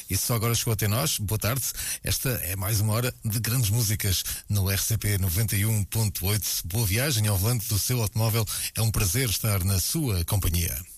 e só agora chegou até nós, boa tarde. Esta é mais uma hora de grandes músicas no RCP 91.8. Boa viagem ao volante do seu automóvel. É um prazer estar na sua companhia.